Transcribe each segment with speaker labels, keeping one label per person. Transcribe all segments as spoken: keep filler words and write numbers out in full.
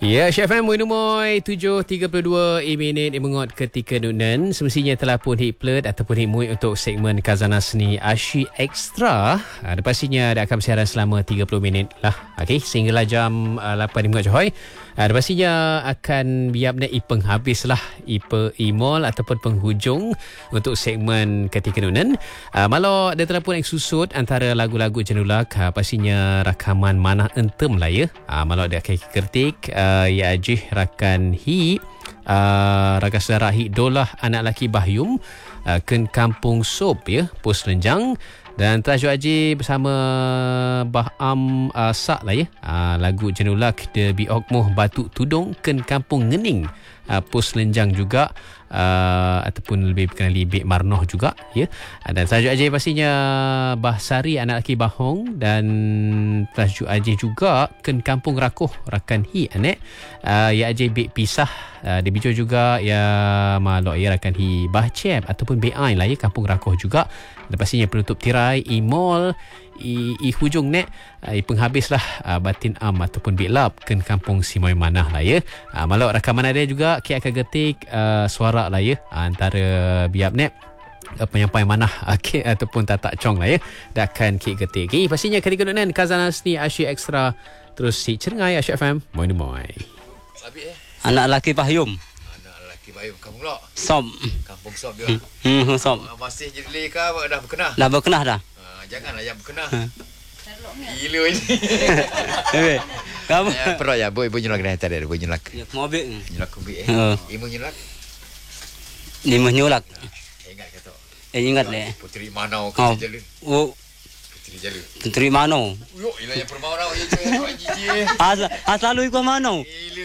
Speaker 1: Ya, Syed F M Muinumoi tujuh tiga puluh dua minit mengot ketika nunan. Semestinya telah pun hit plate ataupun hit muit untuk segmen Khazanah Seni Asyik Extra. Uh, pastinya ada akan bersiaran selama tiga puluh minit lah. Okey, sehinggalah jam uh, lapan mengot Johoi. Uh, pastinya akan biar nak ipeng habis lah ipe imol ataupun penghujung untuk segmen ketika nunan. Uh, malau dia telah pun susut antara lagu-lagu jenulak. Uh, pastinya rakaman mana entem lah ya. Uh, malau dia akan kertik. Uh, ya ajih rakan hi uh, rakan saudara hi dolah anak laki Bahyum uh, ken kampung Sop ya Pos Lenjang, dan tajuk aji bersama Bah Am uh, Sak lah ya uh, lagu jenulak de biokmoh Batu Tudung ken kampung Ngening uh, Pos Lenjang juga, uh, ataupun lebih dikenali Bik Marnoh juga ya. Uh, dan tajuk aji pastinya Bah Sari anak laki Bahong, dan tajuk aji juga ken kampung Rakoh rakan hi anek uh, ya aji Bik Pisah uh, di bijou juga ya malok ya rakan hi Bah Cep ataupun Bik Ain lah ya kampung Rakoh juga. Dan pastinya penutup tirai imol i, i hujung nek uh, i penghabis lah uh, Batin Am ataupun Bik Lap ken kampung Simoy Manah lah ya. Uh, malok rakaman ada juga ki akan getik uh, suara lah ya uh, antara biap nek penyampai manah okay, ataupun tatak cong lah ya. Dah akan ki getik. Okay, pastinya ketika nunan Khazanah Seni Asyik Extra terus si Cengai Asyik F M Moin-moin.
Speaker 2: Sabit eh.
Speaker 3: Anak laki Bahyum.
Speaker 2: Anak lelaki Bahyum kampung Lok.
Speaker 3: Som.
Speaker 2: Kampung Sop juga.
Speaker 3: Hmm, hmm Som.
Speaker 2: Masih jadi ke apa dah berkenah?
Speaker 3: Dah berkenah dah.
Speaker 2: Ha, janganlah yang berkenah. Gila ini.
Speaker 3: Eh. Kamu
Speaker 2: Ya, perut ya, boy boy nyulak dah tadi, boy nyulak.
Speaker 3: ya mobil.
Speaker 2: Nyulak kumbi eh.
Speaker 3: Ha.
Speaker 2: Ibu nyulak.
Speaker 3: Lima nyulak.
Speaker 2: Ingat kata.
Speaker 3: Eh ingat le.
Speaker 2: Puteri Manau
Speaker 3: Oh.
Speaker 2: ke Jalu.
Speaker 3: Oh,
Speaker 2: Puteri Jalu.
Speaker 3: Tenteri Mano.
Speaker 2: Yo, ila yang permau dah ye je kau jiji.
Speaker 3: Asal asal lu ikut Mano.
Speaker 2: Gila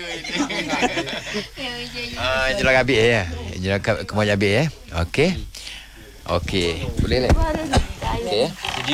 Speaker 2: ini. Ah, nyulak abik ya. Nyulak kemau abik eh. Okey. Okey. Boleh le. Okey.